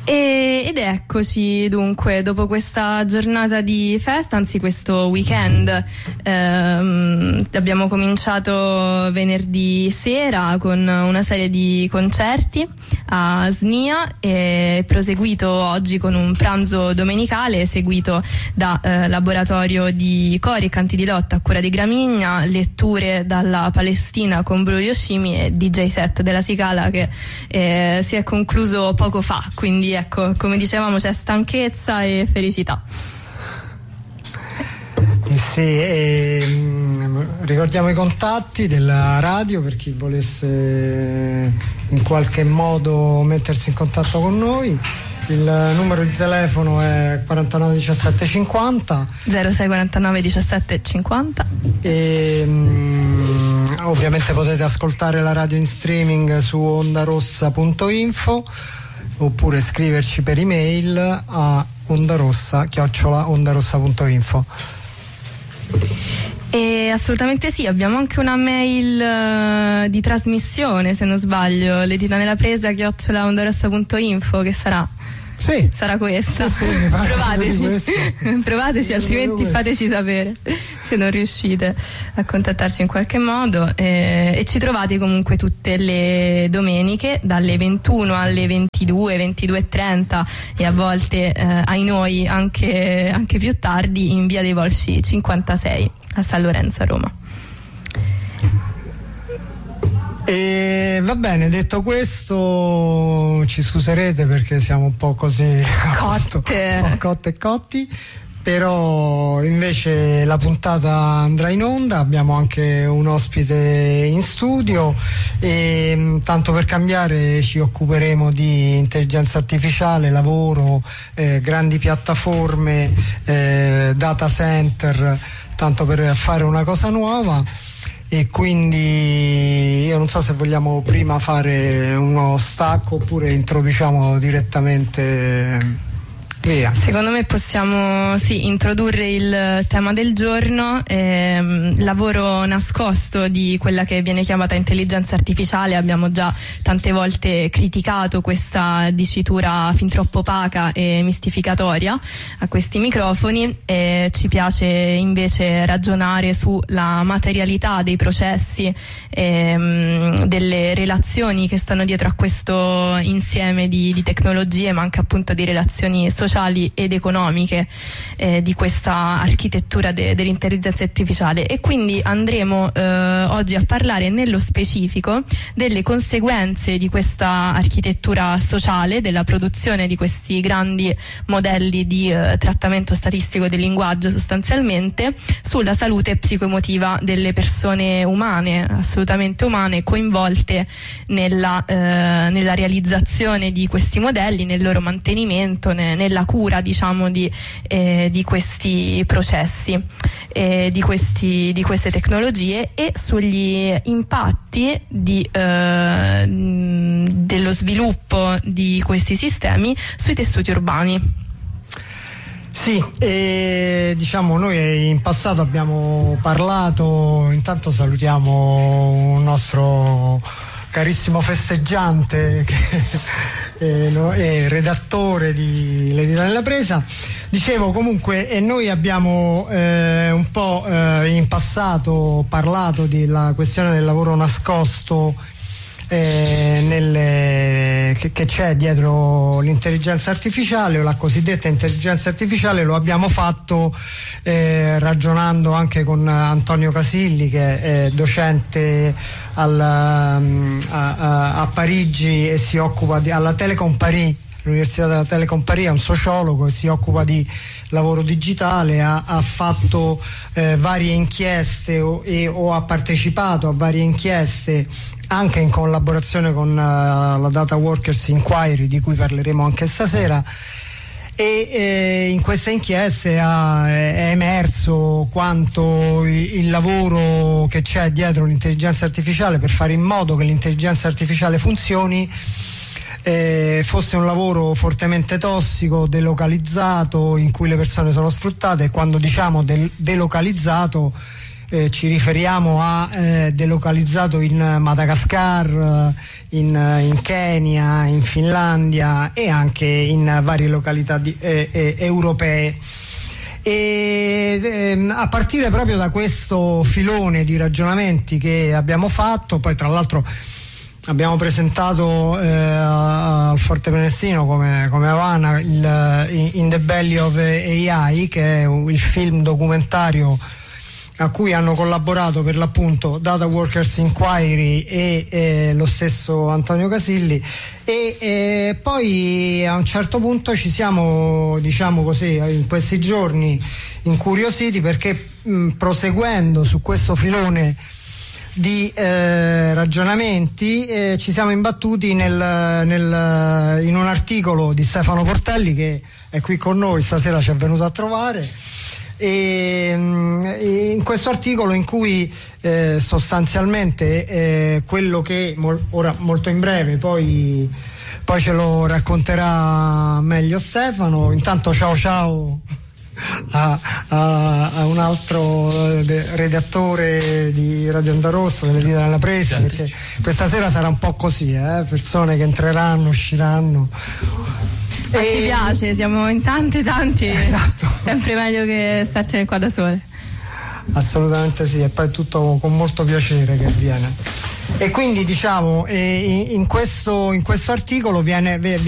Ed eccoci dunque dopo questa giornata di festa, anzi questo weekend. Abbiamo cominciato venerdì sera con una serie di concerti a Snia e proseguito oggi con un pranzo domenicale seguito da laboratorio di cori e canti di lotta a cura di Gramigna, letture dalla Palestina con Bruno Yoshimi e DJ set della Sicala che si è concluso poco fa, quindi ecco, come dicevamo, c'è stanchezza e felicità. Ricordiamo i contatti della radio per chi volesse in qualche modo mettersi in contatto con noi. Il numero di telefono è 49 17 50 06 49 17 50 e ovviamente potete ascoltare la radio in streaming su ondarossa.info oppure scriverci per email a ondarossa@ondarossa.info. E assolutamente sì, abbiamo anche una mail di trasmissione, se non sbaglio, l'edita nella presa @ondarossa.info, che sarà questa. Sì, provateci, altrimenti fateci sapere se non riuscite a contattarci in qualche modo, e ci trovate comunque tutte le domeniche dalle 21 alle 22, 22:30 e a volte ai noi anche più tardi in via dei Volsci 56 a San Lorenzo a Roma. E va bene, detto questo, ci scuserete perché siamo un po' così cotte e cotti, però invece la puntata andrà in onda, abbiamo anche un ospite in studio e tanto per cambiare ci occuperemo di intelligenza artificiale, lavoro, grandi piattaforme, data center, tanto per fare una cosa nuova. E quindi io non so se vogliamo prima fare uno stacco oppure introduciamo direttamente via. Secondo me possiamo introdurre il tema del giorno, lavoro nascosto di quella che viene chiamata intelligenza artificiale. Abbiamo già tante volte criticato questa dicitura fin troppo opaca e mistificatoria a questi microfoni, e ci piace invece ragionare sulla materialità dei processi, delle relazioni che stanno dietro a questo insieme di tecnologie, ma anche appunto di relazioni sociali ed economiche di questa architettura dell'intelligenza artificiale. E quindi andremo oggi a parlare nello specifico delle conseguenze di questa architettura sociale, della produzione di questi grandi modelli di trattamento statistico del linguaggio, sostanzialmente sulla salute psicoemotiva delle persone umane, assolutamente umane, coinvolte nella realizzazione di questi modelli, nel loro mantenimento, nella cura, diciamo, di questi processi, di queste tecnologie, e sugli impatti dello sviluppo di questi sistemi sui tessuti urbani. Sì, diciamo noi in passato abbiamo parlato, intanto salutiamo un nostro carissimo festeggiante e redattore di L'Edita nella Presa. Dicevo comunque, e noi abbiamo un po' in passato parlato della questione del lavoro nascosto che c'è dietro l'intelligenza artificiale o la cosiddetta intelligenza artificiale. Lo abbiamo fatto ragionando anche con Antonio Casilli, che è docente a Parigi e si occupa alla Telecom Paris, l'Università della Telecom Paris, è un sociologo e si occupa di lavoro digitale, ha fatto varie inchieste o ha partecipato a varie inchieste anche in collaborazione con la Data Workers Inquiry, di cui parleremo anche stasera, e in queste inchieste è emerso quanto il lavoro che c'è dietro l'intelligenza artificiale per fare in modo che l'intelligenza artificiale funzioni fosse un lavoro fortemente tossico, delocalizzato, in cui le persone sono sfruttate. E quando diciamo delocalizzato ci riferiamo a delocalizzato in Madagascar, in Kenya, in Finlandia e anche in varie località europee. E a partire proprio da questo filone di ragionamenti che abbiamo fatto, poi tra l'altro abbiamo presentato al Forte Prenestino come Havana In the Belly of AI, che è il film documentario a cui hanno collaborato per l'appunto Data Workers Inquiry e lo stesso Antonio Casilli, e poi a un certo punto ci siamo, diciamo così, in questi giorni incuriositi perché proseguendo su questo filone di ragionamenti ci siamo imbattuti in un articolo di Stefano Portelli, che è qui con noi stasera, ci è venuto a trovare, e in questo articolo in cui sostanzialmente quello che ora molto in breve poi ce lo racconterà meglio Stefano. Intanto ciao a un altro redattore di Radio Onda Rossa delle Dita nella Presa, perché questa sera sarà un po' così, persone che entreranno, usciranno. Ma ci piace, siamo in tanti, esatto. Sempre meglio che starcene qua da sole. Assolutamente sì, e poi tutto con molto piacere che avviene. E quindi diciamo in questo articolo viene